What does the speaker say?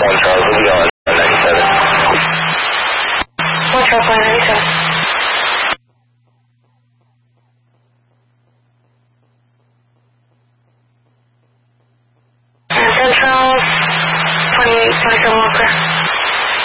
One Charles, we'll be on 97. One Charles, 97. And 10 Charles, 27 Walker.